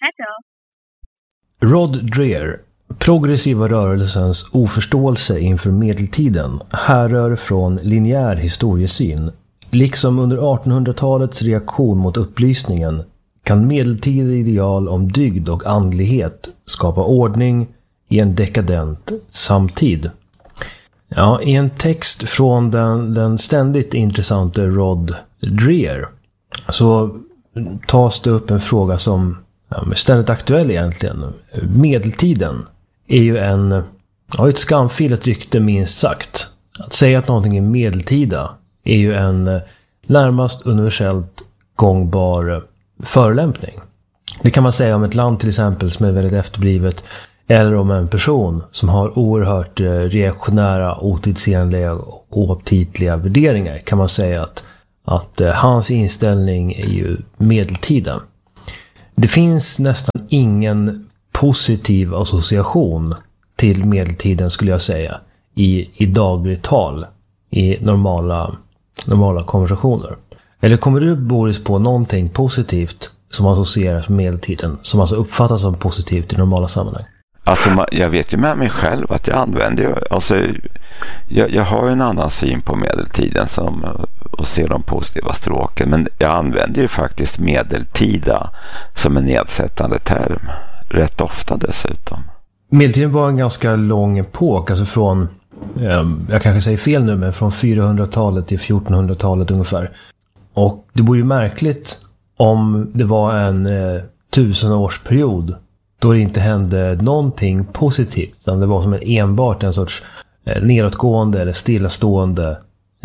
Rod Dreher, progressiva rörelsens oförståelse inför medeltiden, härrör från linjär historiesyn. Liksom under 1800-talets reaktion mot upplysningen kan medeltida ideal om dygd och andlighet skapa ordning i en dekadent samtid. Ja, i en text från den ständigt intressanta Rod Dreher så tas det upp en fråga som är ständigt aktuell egentligen. Medeltiden är ju ett skamfilet rykte minst sagt. Att säga att någonting är medeltida är ju en närmast universellt gångbar förolämpning. Det kan man säga om ett land till exempel som är väldigt efterblivet, eller om en person som har oerhört reaktionära, otidsenliga och oaptitliga värderingar, kan man säga att hans inställning är ju medeltida. Det finns nästan ingen positiv association till medeltiden, skulle jag säga, i dagligt tal, i normala konversationer. Eller kommer du, Boris, på någonting positivt som associeras med medeltiden, som alltså uppfattas som positivt i normala sammanhang? Alltså jag vet ju med mig själv att jag använder jag har en annan syn på medeltiden och ser de positiva stråken, men jag använder ju faktiskt medeltida som en nedsättande term rätt ofta dessutom. Medeltiden var en ganska lång epok, alltså från, jag kanske säger fel nu, men från 400-talet till 1400-talet ungefär. Och det vore ju märkligt om det var en 1000-årsperiod då det inte hände någonting positivt, utan det var som enbart en sorts nedåtgående eller stillastående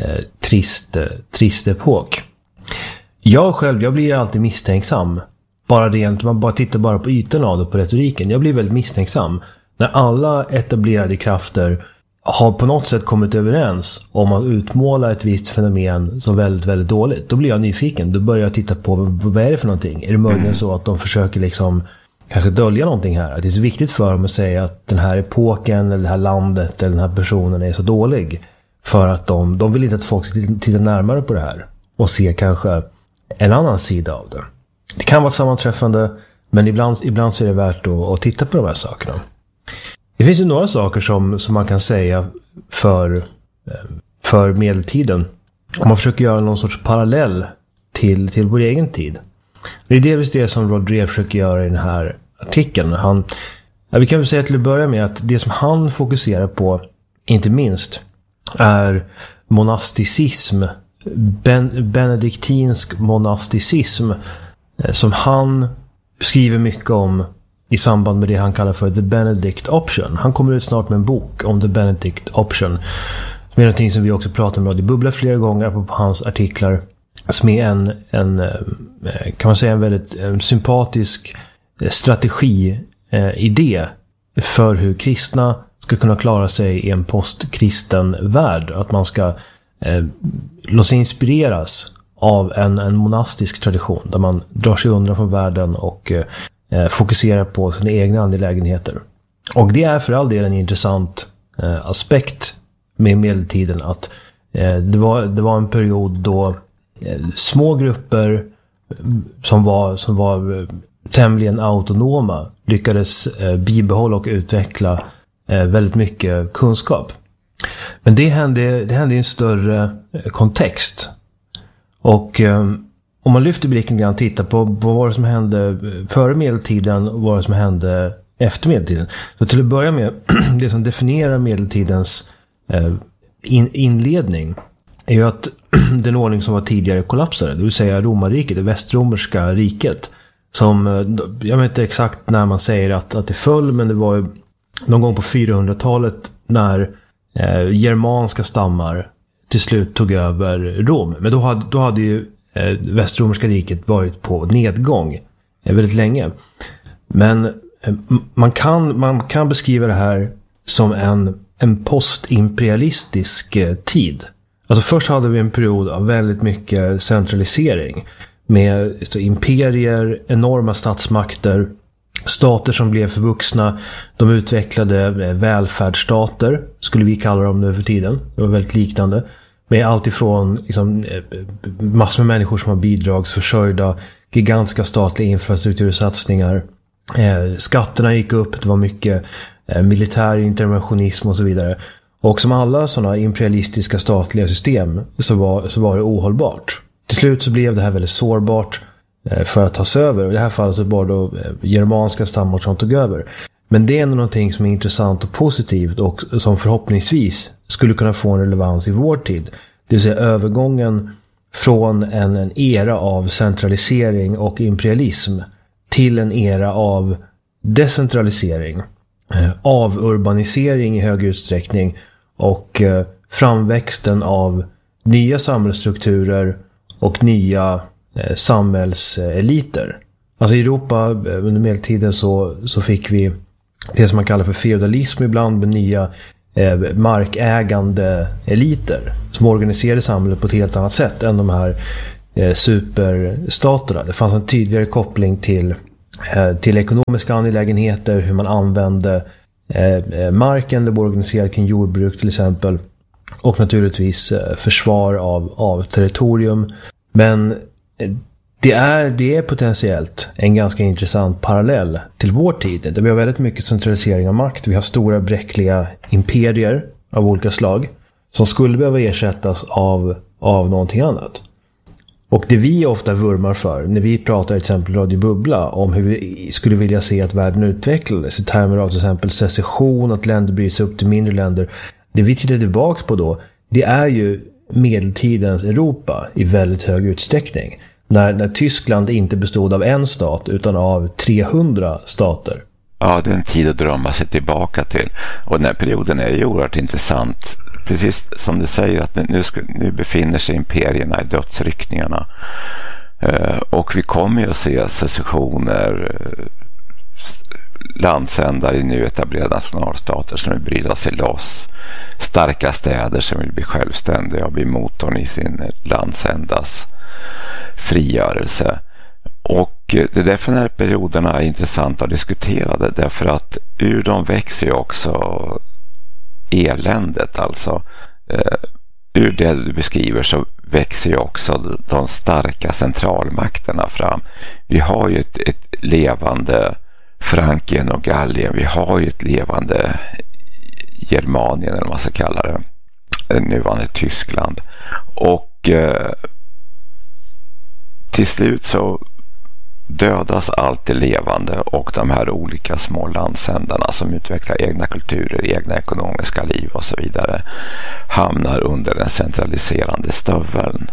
trist epok. Jag blir alltid misstänksam. Man bara tittar bara på ytan av det, på retoriken. Jag blir väldigt misstänksam när alla etablerade krafter har på något sätt kommit överens om att utmåla ett visst fenomen som väldigt, väldigt dåligt. Då blir jag nyfiken. Då börjar jag titta på vad är det för någonting. Är det möjligen så att de försöker liksom kanske dölja någonting här? Att det är så viktigt för dem att säga att den här epoken eller det här landet eller den här personen är så dålig, för att de vill inte att folk ska titta närmare på det här och se kanske en annan sida av det. Det kan vara sammanträffande, men ibland så är det värt att titta på de här sakerna. Det finns ju några saker som man kan säga för medeltiden, om man försöker göra någon sorts parallell till vår egen tid. Det är delvis det som Rod Dreher försöker göra i den här artikeln. Vi kan väl säga till att börja med att det som han fokuserar på, inte minst, är monasticism, benediktinsk monasticism, som han skriver mycket om i samband med det han kallar för The Benedict Option. Han kommer ut snart med en bok om The Benedict Option, som är någonting som vi också pratar om i Bubbla flera gånger på hans artiklar, som är en kan man säga en väldigt sympatisk strategi-idé för hur kristna ska kunna klara sig i en postkristen värld. Att man ska låta sig inspireras av en monastisk tradition där man drar sig undan från världen och fokuserar på sina egna angelägenheter. Och det är för all del en intressant aspekt med medeltiden, att det var en period då små grupper som var tämligen autonoma lyckades bibehålla och utveckla väldigt mycket kunskap. Men det hände i en större kontext. Och om man lyfter blicken grann och tittar på vad var det som hände före medeltiden och vad var det som hände efter medeltiden. Så till att börja med, det som definierar medeltidens inledning är ju att den ordning som var tidigare kollapsade, det vill säga romarriket, det västromerska riket, som, jag vet inte exakt när man säger att det föll, men det var ju någon gång på 400-talet när germanska stammar till slut tog över Rom. Men då hade ju västromerska riket varit på nedgång väldigt länge. Men man kan beskriva det här som en postimperialistisk tid. Alltså först hade vi en period av väldigt mycket centralisering med imperier, enorma statsmakter, stater som blev förvuxna. De utvecklade välfärdsstater, skulle vi kalla dem nu för tiden. Det var väldigt liknande. Med allt ifrån massor med människor som var bidragsförsörjda, gigantiska statliga infrastruktursatsningar, Skatterna gick upp, det var mycket militär interventionism och så vidare. Och som alla sådana imperialistiska statliga system så var det ohållbart. Till slut så blev det här väldigt sårbart för att tas över. I det här fallet så var det germanska stammar som tog över. Men det är ändå någonting som är intressant och positivt och som förhoppningsvis skulle kunna få en relevans i vår tid. Det vill säga övergången från en era av centralisering och imperialism till en era av decentralisering, av urbanisering i hög utsträckning och framväxten av nya samhällsstrukturer och nya samhällseliter. Alltså i Europa under medeltiden så fick vi det som man kallar för feudalism ibland, med nya markägande eliter som organiserade samhället på ett helt annat sätt än de här superstaterna. Det fanns en tydligare koppling till ekonomiska angelägenheter, hur man använde marken, det var organiserat kring jordbruk till exempel, och naturligtvis försvar av territorium. Men det är potentiellt en ganska intressant parallell till vår tid, där vi har väldigt mycket centralisering av makt. Vi har stora bräckliga imperier av olika slag som skulle behöva ersättas av någonting annat. Och det vi ofta vurmar för när vi pratar till exempel Radio Bubbla om hur vi skulle vilja se att världen utvecklades i termer av till exempel secession, att länder bryts upp till mindre länder. Det vi tittar tillbaka på då, det är ju medeltidens Europa i väldigt hög utsträckning. När Tyskland inte bestod av en stat utan av 300 stater. Ja, det är en tid att drömma sig tillbaka till. Och den här perioden är ju oerhört intressant. Precis som du säger, att nu befinner sig imperierna i dödsryckningarna. Och vi kommer ju att se secessioner, landsändar i nu etablerade nationalstater som vill bryta sig loss. Starka städer som vill bli självständiga och bli motorn i sin landsändas frigörelse. Och det är därför den här perioderna är intressanta att diskutera det, därför att ur dem växer ju också eländet, alltså ur det du beskriver så växer ju också de starka centralmakterna fram. Vi har ju ett levande Frankien och Gallien, vi har ju ett levande Germanien eller vad man ska kalla det, nuvarande Tyskland, och till slut så dödas allt det levande, och de här olika små landsändarna som utvecklar egna kulturer, egna ekonomiska liv och så vidare hamnar under den centraliserande stöveln.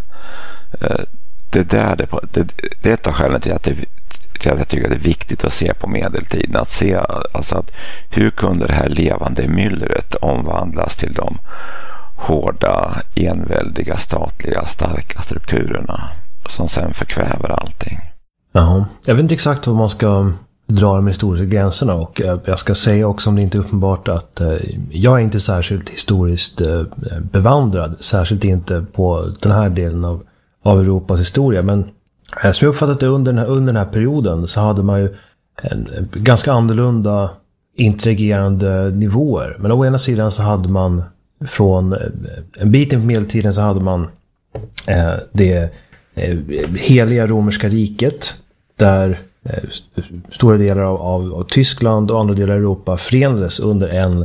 Det är ett av skälen till att jag tycker att det är viktigt att se på medeltiden, att se alltså att hur kunde det här levande myllret omvandlas till de hårda, enväldiga, statliga, starka strukturerna som sen förkväver allting. Jaha. Jag vet inte exakt vad man ska dra de historiska gränserna, och jag ska säga också, om det inte är uppenbart, att jag är inte särskilt historiskt bevandrad, särskilt inte på den här delen av Europas historia, men som jag uppfattat det under den här perioden så hade man ju en ganska annorlunda interagerande nivåer. Men å ena sidan så hade man från en bit in på medeltiden så hade man det heliga romerska riket, där stora delar av Tyskland och andra delar av Europa förenades under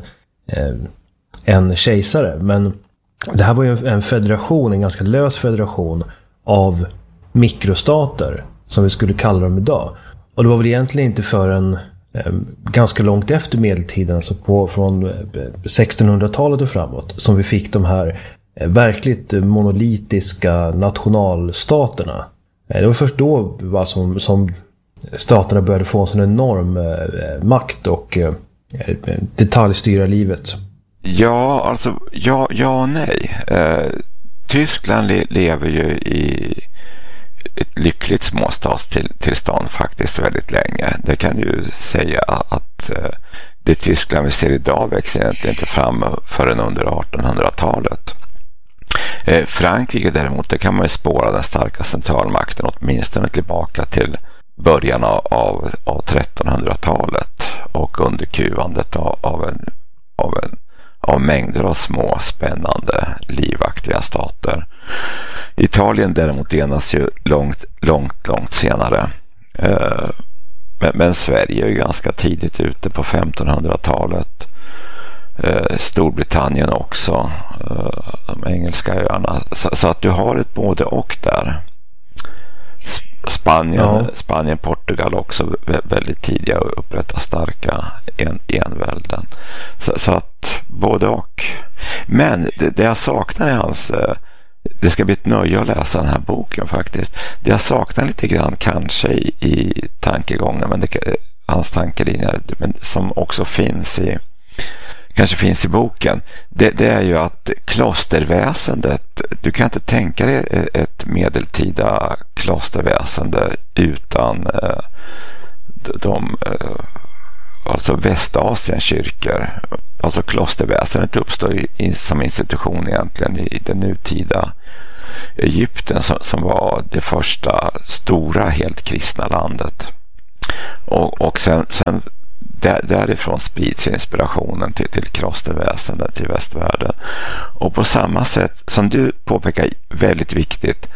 en kejsare. Men det här var ju en federation, en ganska lös federation av mikrostater, som vi skulle kalla dem idag. Och det var väl egentligen inte förrän ganska långt efter medeltiden, alltså från 1600-talet och framåt, som vi fick de här verkligt monolitiska nationalstaterna. Det var först då som staterna började få en sån enorm makt och detaljstyra livet. Ja, alltså ja och nej. Tyskland lever ju i ett lyckligt småstatstillstånd faktiskt väldigt länge. Det kan ju säga att det Tyskland vi ser idag växer egentligen inte fram förrän under 1800-talet. Frankrike däremot, det kan man ju spåra den starka centralmakten åtminstone tillbaka till början av 1300-talet och underkuvandet av mängder av små, spännande, livaktiga stater. Italien däremot enas ju långt senare. Men Sverige är ju ganska tidigt ute på 1500-talet. Storbritannien också. De engelska öarna. Så att du har ett både och där. Spanien, Portugal också väldigt tidiga och upprätta starka envälden. Så att både och. Men det jag saknar i hans... Det ska bli ett nöje att läsa den här boken faktiskt. Det jag saknar lite grann kanske i tankegången, men hans tankelinjer, men som också finns i boken, det är ju att klosterväsendet, du kan inte tänka dig ett medeltida klosterväsende utan alltså Västasiens kyrkor. Alltså klosterväsendet uppstår som institution egentligen i det nutida Egypten som var det första stora helt kristna landet. Och sen därifrån sprids inspirationen till klosterväsendet i västvärlden. Och på samma sätt som du påpekar, väldigt viktigt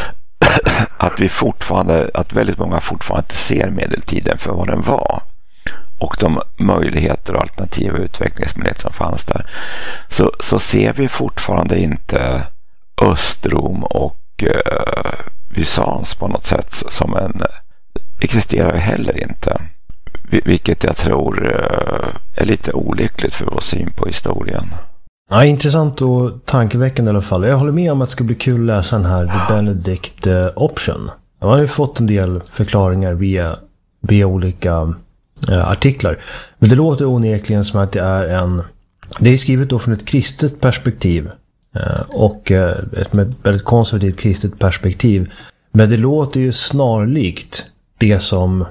att väldigt många fortfarande inte ser medeltiden för vad den var och de möjligheter och alternativa utvecklingsmöjligheter som fanns där, så ser vi fortfarande inte Östrom och Bysans på något sätt som existerar heller inte. Vilket jag tror är lite olyckligt för vår syn på historien. Ja, intressant och tankeväckande i alla fall. Jag håller med om att det ska bli kul att läsa den här The Benedict Option. Jag har ju fått en del förklaringar via olika artiklar. Men det låter onekligen som att det är skrivet då från ett kristet perspektiv och ett väldigt konservativt kristet perspektiv. Men det låter ju snarlikt det som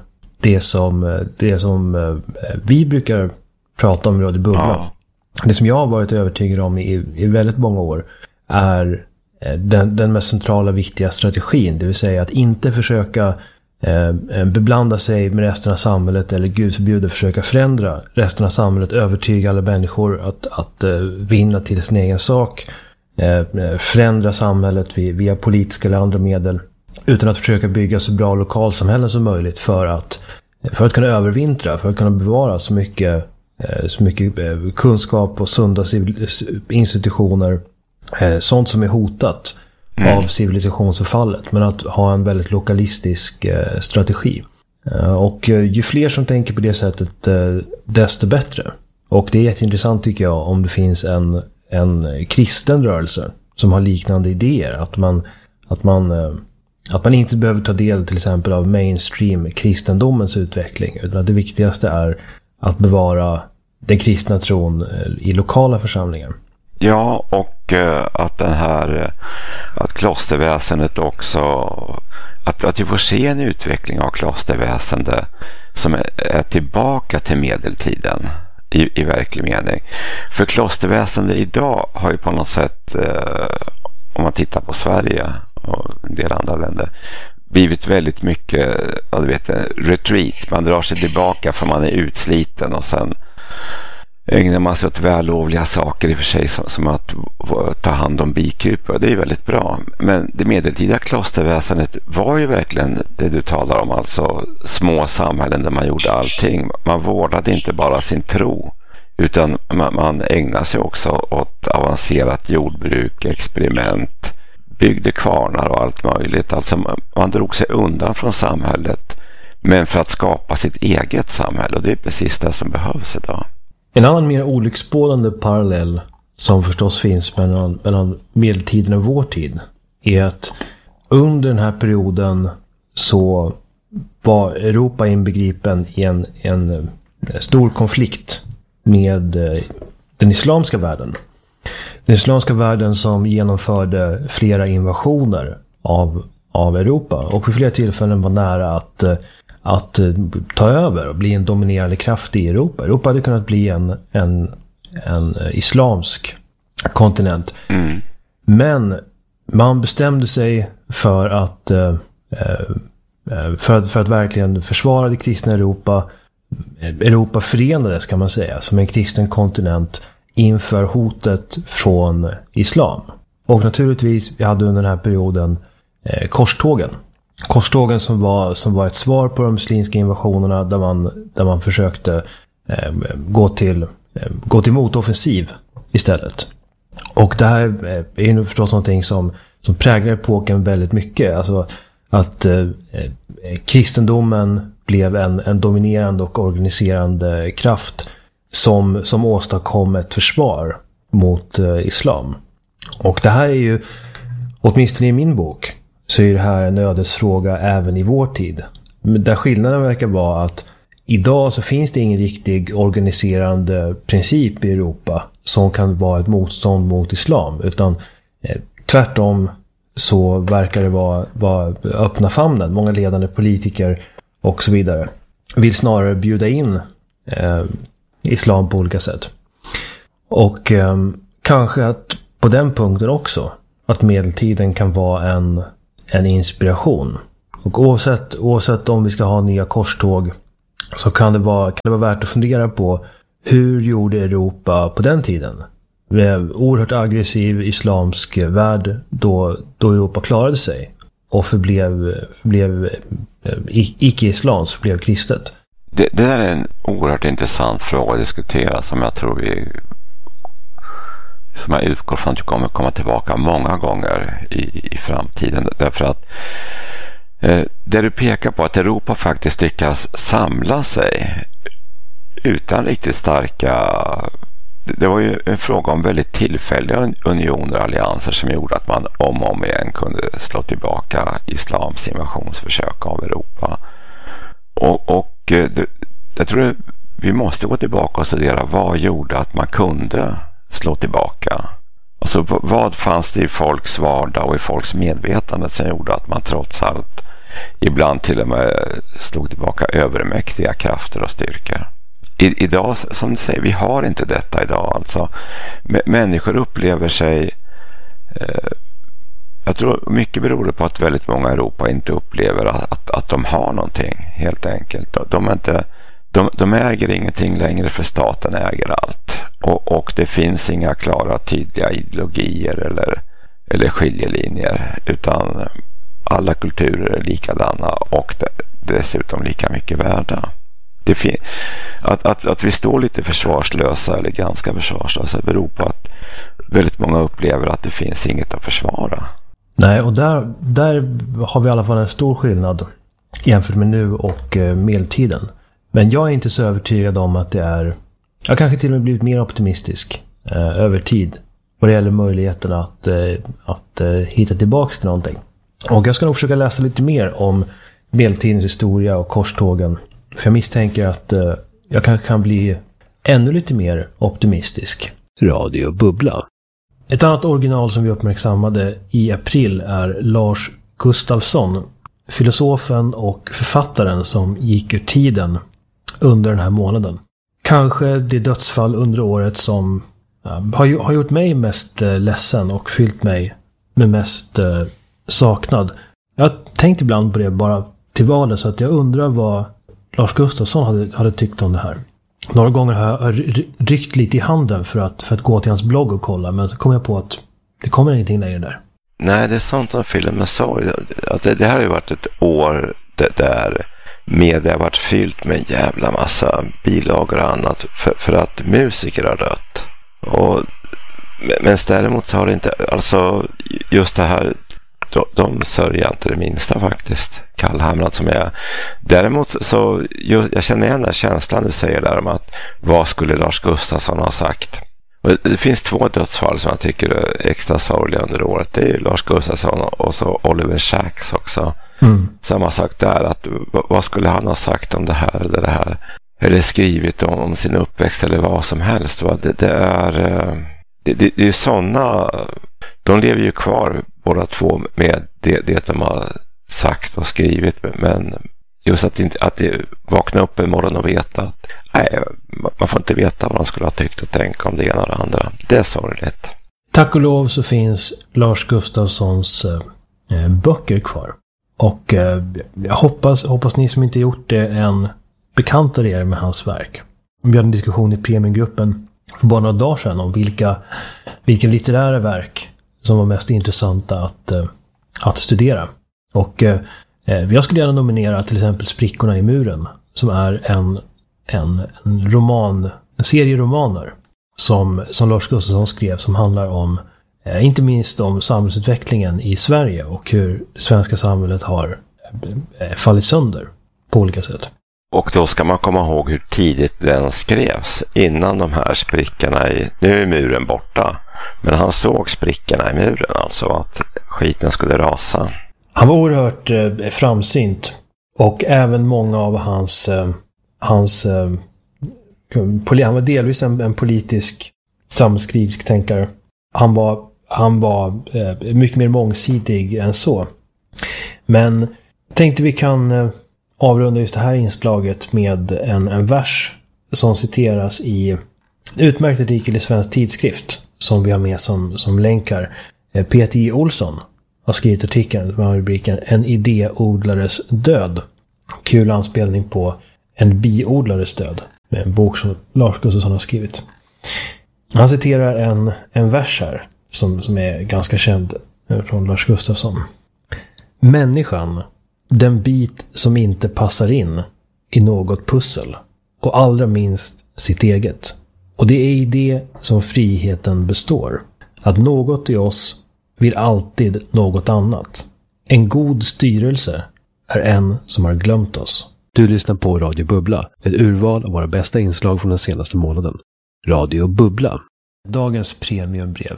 vi brukar prata om i Radio Bubbla. Ja. Det som jag har varit övertygad om i väldigt många år är den mest centrala viktiga strategin. Det vill säga att inte försöka beblanda sig med resten av samhället eller Gud förbjuder försöka förändra resten av samhället, övertyga alla människor att vinna till sin egen sak, förändra samhället via politiska eller andra medel, utan att försöka bygga så bra lokalsamhällen som möjligt för att kunna övervintra, för att kunna bevara så mycket kunskap och sunda institutioner, sånt som är hotat av civilisationsförfallet, men att ha en väldigt lokalistisk strategi. Och ju fler som tänker på det sättet, desto bättre. Och det är jätteintressant tycker jag om det finns en kristen rörelse som har liknande idéer, att man inte behöver ta del till exempel av mainstream kristendomens utveckling, utan att det viktigaste är att bevara den kristna tron i lokala församlingar. Ja, och att klosterväsendet också, att vi får se en utveckling av klosterväsendet som är tillbaka till medeltiden i verklig mening. För klosterväsendet idag har ju på något sätt, om man tittar på Sverige och en del andra länder, blivit väldigt mycket, retreat. Man drar sig tillbaka för man är utsliten och sen ägnar man sig åt vällovliga saker i och för sig, som att ta hand om bikupor. Det är väldigt bra. Men det medeltida klosterväsendet var ju verkligen det du talar om, alltså små samhällen där man gjorde allting. Man vårdade inte bara sin tro, utan man ägnade sig också åt avancerat jordbruk, experiment, byggde kvarnar och allt möjligt. Alltså man drog sig undan från samhället, men för att skapa sitt eget samhälle, och det är precis det som behövs idag. En annan mer olycksbådande parallell som förstås finns mellan medeltiden och vår tid är att under den här perioden så var Europa inbegripen i en stor konflikt med den islamska världen. Den islamska världen som genomförde flera invasioner av Europa och vid flera tillfällen var nära att ta över och bli en dominerande kraft i Europa. Europa hade kunnat bli en islamsk kontinent. Mm. Men man bestämde sig för att verkligen försvara det kristna Europa. Europa förenades, kan man säga, som en kristen kontinent inför hotet från islam. Och naturligtvis, vi hade under den här perioden korstågen. korstågen som var ett svar på de muslimska invasionerna där man försökte gå till motoffensiv istället. Och det här är ju förstås någonting som präglar epoken väldigt mycket. Alltså att kristendomen blev en dominerande och organiserande kraft som åstadkom ett försvar mot islam. Och det här är ju, åtminstone i min bok, så är det här en ödesfråga även i vår tid. Där skillnaden verkar vara att idag så finns det ingen riktig organiserande princip i Europa som kan vara ett motstånd mot islam, utan tvärtom så verkar det vara öppna famnen. Många ledande politiker och så vidare vill snarare bjuda in islam på olika sätt. Och kanske att på den punkten också att medeltiden kan vara en inspiration. Och oavsett om vi ska ha nya korståg, så kan det vara värt att fundera på hur gjorde Europa på den tiden? Det är en oerhört aggressiv islamsk värld då Europa klarade sig och förblev icke-islams, förblev kristet. Det där är en oerhört intressant fråga att diskutera som jag utgår från att du kommer komma tillbaka många gånger i framtiden. Därför att det du pekar på att Europa faktiskt lyckas samla sig utan riktigt starka... Det var ju en fråga om väldigt tillfälliga unioner och allianser som gjorde att man om och om igen kunde slå tillbaka islams invasionsförsök av Europa. Och jag tror vi måste gå tillbaka och studera vad gjorde att man kunde slå tillbaka. Alltså vad fanns det i folks vardag och i folks medvetande som gjorde att man trots allt ibland till och med slog tillbaka övermäktiga krafter och styrkor. Idag, som du säger, vi har inte detta idag. Alltså, människor upplever sig... jag tror mycket beror på att väldigt många i Europa inte upplever att de har någonting, helt enkelt. De äger ingenting längre för staten äger allt. Och det finns inga klara, tydliga ideologier eller skiljelinjer, utan alla kulturer är likadana och dessutom lika mycket värda. Att vi står lite försvarslösa eller ganska försvarslösa beror på att väldigt många upplever att det finns inget att försvara. Nej, och där har vi i alla fall en stor skillnad jämfört med nu och medeltiden. Men jag är inte så övertygad om att det är... Jag kanske till och med blivit mer optimistisk över tid vad det gäller möjligheten att hitta tillbaka till någonting. Och jag ska nog försöka läsa lite mer om medeltidens historia och korstågen. För jag misstänker att jag kanske kan bli ännu lite mer optimistisk. Radio Bubbla. Ett annat original som vi uppmärksammade i april är Lars Gustafsson, filosofen och författaren som gick ur tiden under den här månaden. Kanske det dödsfall under året som har gjort mig mest ledsen och fyllt mig med mest saknad. Jag har tänkt ibland på det bara till valet, så att jag undrar vad Lars Gustafsson hade tyckt om det här. Några gånger har jag ryckt lite i handen för att gå till hans blogg och kolla, men så kom jag på att det kommer ingenting längre där. Nej, det är sånt som filmen sa. Det här har ju varit ett år där media har varit fyllt med en jävla massa bilagor och annat för att musiker har dött. Men däremot så har det inte, alltså just det här, de sörjer inte det minsta faktiskt, kallhamrat som är. Däremot så jag känner igen den känslan du säger där om att vad skulle Lars Gustafsson ha sagt. Och det finns 2 dödsfall som jag tycker är extra sorgliga under året. Det är ju Lars Gustafsson och så Oliver Sacks också. Samma sak där, att vad skulle han ha sagt om det här eller det här, eller skrivit om sin uppväxt eller vad som helst. Det är ju sådana, de lever ju kvar båda två med det de har sagt och skrivit, men just att det vakna upp en morgon och veta att nej, man får inte veta vad de skulle ha tyckt och tänkt om det ena eller andra. Det är sorgligt. Tack och lov så finns Lars Gustafssons böcker kvar. Och jag hoppas ni som inte gjort det än bekantar er med hans verk. Vi hade en diskussion i premiumgruppen för bara några dagar sedan om vilka litterära verk som var mest intressanta att studera. Och Jag skulle gärna nominera till exempel Sprickorna i muren, som är en serie romaner som Lars Gustafsson skrev, som handlar om inte minst om samhällsutvecklingen i Sverige och hur det svenska samhället har fallit sönder på olika sätt. Och då ska man komma ihåg hur tidigt den skrevs, innan de här sprickorna nu är muren borta, men han såg sprickorna i muren, alltså att skiten skulle rasa. Han var oerhört framsynt, och även många av han var delvis en politisk samhällskritisk tänkare. Han var mycket mer mångsidig än så. Men tänkte vi kan avrunda just det här inslaget med en vers som citeras i en utmärkt artikel i Svensk Tidskrift som vi har med som länkar. P.T. Olsson har skrivit artikeln med rubriken En idéodlares död. Kul anspelning på En biodlares död, med en bok som Lars Gustafsson har skrivit. Han citerar en vers här som är ganska känd från Lars Gustafsson. Människan, den bit som inte passar in i något pussel, och allra minst sitt eget. Och det är i det som friheten består. Att något i oss vill alltid något annat. En god styrelse är en som har glömt oss. Du lyssnar på Radio Bubbla, ett urval av våra bästa inslag från den senaste månaden. Radio Bubbla. Dagens premiumbrev.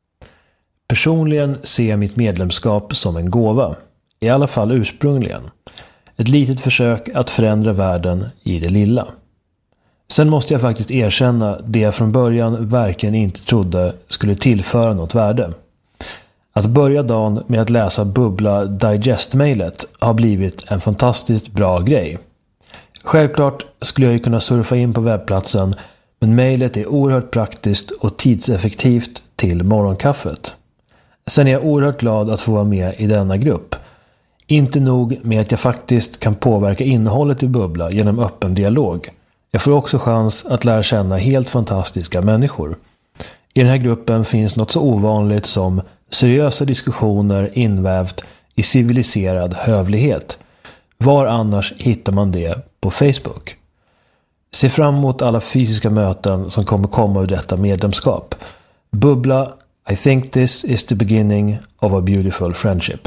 Personligen ser jag mitt medlemskap som en gåva. I alla fall ursprungligen. Ett litet försök att förändra världen i det lilla. Sen måste jag faktiskt erkänna det jag från början verkligen inte trodde skulle tillföra något värde. Att börja dagen med att läsa Bubbla Digest-mailet har blivit en fantastiskt bra grej. Självklart skulle jag ju kunna surfa in på webbplatsen, men mailet är oerhört praktiskt och tidseffektivt till morgonkaffet. Sen är jag oerhört glad att få vara med i denna grupp. Inte nog med att jag faktiskt kan påverka innehållet i Bubbla genom öppen dialog. Jag får också chans att lära känna helt fantastiska människor. I den här gruppen finns något så ovanligt som seriösa diskussioner invävt i civiliserad hövlighet. Var annars hittar man det på Facebook? Se fram emot alla fysiska möten som kommer komma ur detta medlemskap. Bubbla, I think this is the beginning of a beautiful friendship.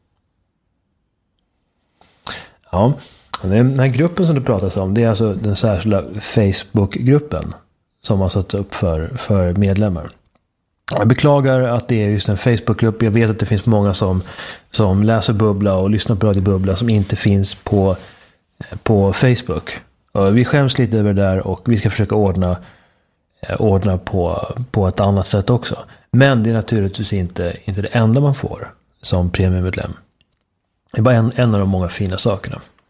Ja, den här gruppen som du pratar om, det är alltså den särskilda Facebook-gruppen som har satt upp för medlemmar. Jag beklagar att det är just en Facebook-grupp. Jag vet att det finns många som läser Bubbla och lyssnar på Radio Bubbla som inte finns på Facebook. Och vi skäms lite över det där, och vi ska försöka ordna på ett annat sätt också. Men det är naturligtvis inte det enda man får som premiummedlem. Det är bara en av de många fina sakerna.